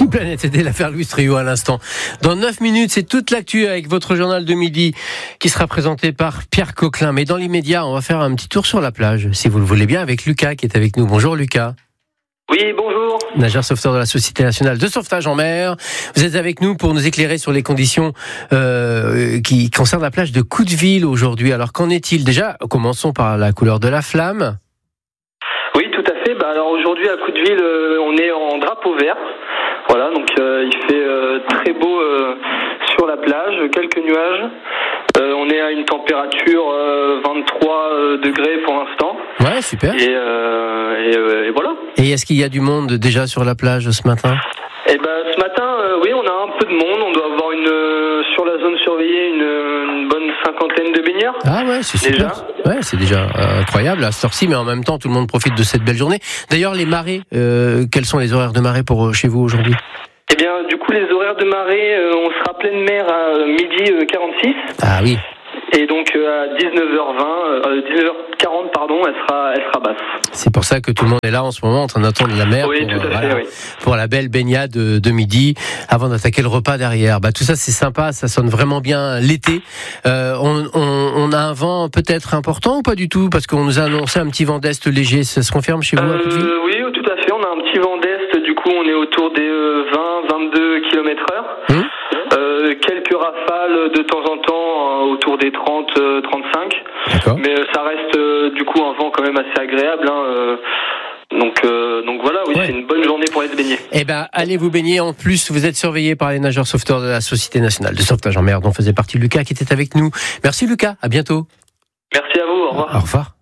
Planète, c'était l'affaire Louis Trio à l'instant. Dans 9 minutes, c'est toute l'actu avec votre journal de midi qui sera présenté par Pierre Coquelin. Mais dans l'immédiat, on va faire un petit tour sur la plage, si vous le voulez bien, avec Lucas qui est avec nous. Bonjour Lucas. Oui, bonjour. Nageur sauveteur de la Société nationale de sauvetage en mer. Vous êtes avec nous pour nous éclairer sur les conditions qui concernent la plage de Couteville aujourd'hui. Alors qu'en est-il? Déjà, commençons par la couleur de la flamme. Oui, tout à fait. Alors aujourd'hui à Couteville, on est en drapeau vert. Voilà, donc il fait très beau sur la plage, quelques nuages. On est à une température 23 degrés pour l'instant. Ouais, super. Et voilà. Et est-ce qu'il y a du monde déjà sur la plage ce matin? Eh ben, ce matin, oui, on a un peu de monde. On doit avoir sur la zone surveillée une bonne cinquantaine de baigneurs. Ah ouais, c'est super. Déjà. Ouais, c'est déjà incroyable à cette heure-ci, mais en même temps, tout le monde profite de cette belle journée. D'ailleurs, les marées, quels sont les horaires de marée pour chez vous aujourd'hui? Eh bien, du coup, les horaires de marée, on sera pleine mer à midi 46. Ah oui. Et donc à 19h40, pardon, elle sera basse. C'est pour ça que tout le monde est là en ce moment en train d'attendre la mer pour la belle baignade de midi avant d'attaquer le repas derrière. Tout ça c'est sympa, ça sonne vraiment bien l'été. On a un vent peut-être important ou pas du tout, parce qu'on nous a annoncé un petit vent d'est léger. Ça se confirme chez vous à Couteville? Oui, tout à fait. On a un petit vent d'est. Du coup, on est autour des 20-22 km/h. Quelques rafales de temps en temps autour des 30-35. D'accord. Mais ça reste du coup un vent quand même assez agréable. Donc voilà, oui, ouais. C'est une bonne journée pour aller se baigner. Eh ben, allez vous baigner. En plus, vous êtes surveillé par les nageurs sauveteurs de la Société nationale de sauvetage en mer, dont faisait partie Lucas qui était avec nous. Merci Lucas, à bientôt. Merci à vous, au revoir. Au revoir.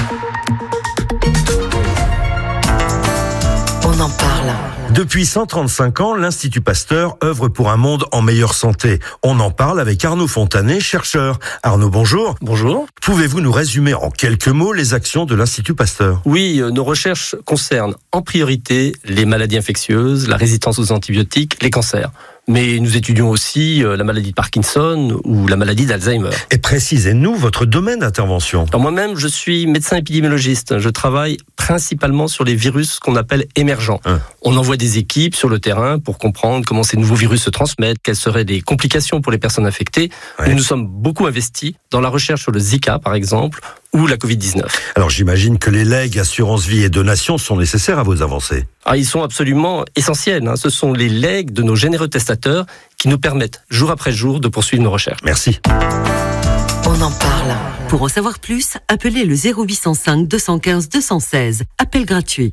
On en parle. Depuis 135 ans, l'Institut Pasteur œuvre pour un monde en meilleure santé. On en parle avec Arnaud Fontanet, chercheur. Arnaud, bonjour. Bonjour. Pouvez-vous nous résumer en quelques mots les actions de l'Institut Pasteur? Oui, nos recherches concernent en priorité les maladies infectieuses, la résistance aux antibiotiques, les cancers. Mais nous étudions aussi la maladie de Parkinson ou la maladie d'Alzheimer. Et précisez-nous votre domaine d'intervention. Alors moi-même, je suis médecin épidémiologiste. Je travaille principalement sur les virus qu'on appelle émergents. On envoie des équipes sur le terrain pour comprendre comment ces nouveaux virus se transmettent, quelles seraient les complications pour les personnes infectées. Nous nous sommes beaucoup investis dans la recherche sur le Zika, par exemple, ou la Covid-19. Alors j'imagine que les legs, assurance vie et donations sont nécessaires à vos avancées. Ils sont absolument essentiels. Ce sont les legs de nos généreux testateurs qui nous permettent, jour après jour, de poursuivre nos recherches. Merci. On en parle. Pour en savoir plus, appelez le 0805 215 216. Appel gratuit.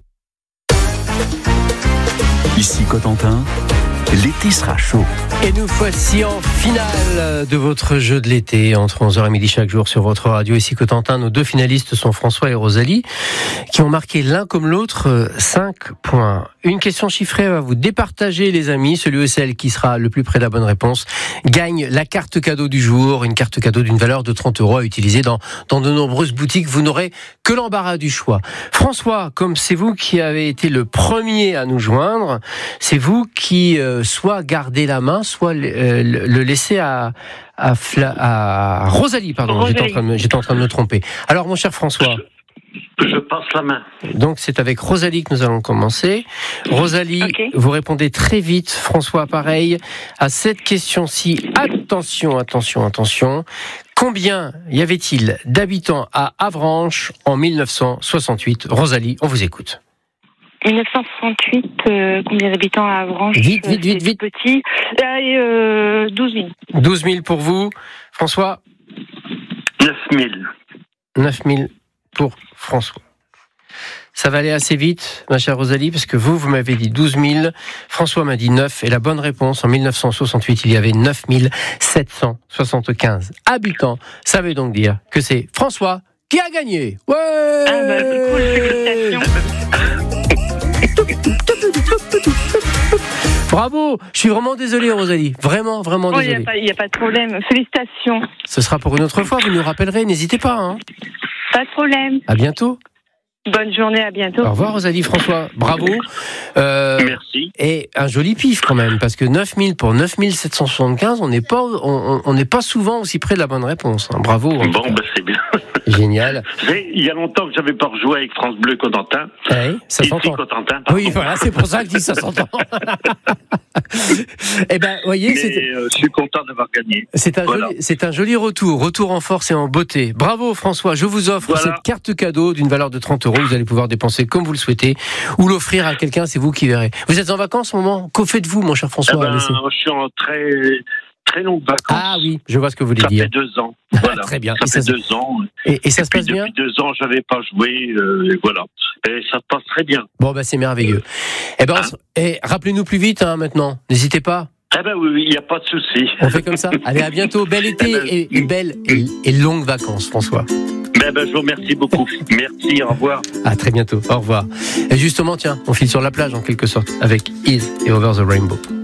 Ici Cotentin, l'été sera chaud. Et nous voici en finale de votre jeu de l'été, entre 11h et midi chaque jour sur votre radio. Ici Cotentin, nos deux finalistes sont François et Rosalie, qui ont marqué l'un comme l'autre 5 points. Une question chiffrée va vous départager les amis. Celui ou celle qui sera le plus près de la bonne réponse gagne la carte cadeau du jour, une carte cadeau d'une valeur de 30 € à utiliser dans de nombreuses boutiques. Vous n'aurez que l'embarras du choix. François, comme c'est vous qui avez été le premier à nous joindre, c'est vous qui soit gardez la main, soit le laisser à Rosalie, pardon. Rosalie. J'étais en train de me tromper. Alors, mon cher François. Je passe la main. Donc, c'est avec Rosalie que nous allons commencer. Rosalie, okay. Vous répondez très vite. François, pareil. À cette question-ci, attention. Combien y avait-il d'habitants à Avranches en 1968? Rosalie, on vous écoute. 1968, combien d'habitants à Avranches? Vite. Petit. 12 000. 12 000 pour vous. François? 9 000. 9 000 pour François. Ça va aller assez vite, ma chère Rosalie, parce que vous m'avez dit 12 000. François m'a dit 9. Et la bonne réponse, en 1968, il y avait 9 775 habitants. Ça veut donc dire que c'est François qui a gagné. Ouais! Cool, félicitations. Bravo, je suis vraiment désolé Rosalie, vraiment désolé. Il n'y a pas de problème, félicitations. Ce sera pour une autre fois, vous nous rappellerez, n'hésitez pas. Pas de problème. À bientôt. Bonne journée, à bientôt. Au revoir Rosalie, François, bravo. Merci. merci. Et un joli pif quand même, parce que 9000 pour 9775, on n'est pas souvent aussi près de la bonne réponse. Hein. Bravo. Bon, c'est bien. Génial. Il y a longtemps que j'avais pas rejoué avec France Bleu Cotentin. Oui, ça s'entend. Cotentin, oui, voilà, c'est pour ça que je dis ça s'entend. Eh ben, voyez, je suis content d'avoir gagné. C'est un joli retour en force et en beauté. Bravo François, je vous offre cette carte cadeau d'une valeur de 30 €. Vous allez pouvoir dépenser comme vous le souhaitez ou l'offrir à quelqu'un, c'est vous qui verrez. Vous êtes en vacances en ce moment? Que faites-vous, mon cher François? Je suis en très longues vacances. Ah oui, je vois ce que vous voulez dire. Ça fait 2 ans. Voilà. Très bien. Ça fait 2 ans. Et ça se passe bien? Depuis 2 ans, j'avais pas joué. Et voilà. Et ça se passe très bien. Bon, c'est merveilleux. Rappelez-nous plus vite maintenant. N'hésitez pas. Oui, il n'y a pas de souci. On fait comme ça. Allez, à bientôt. Bel été et belles et longues vacances, François. Je vous remercie beaucoup. Merci, au revoir. À très bientôt. Au revoir. Et justement, tiens, on file sur la plage en quelque sorte avec Is et Over the Rainbow.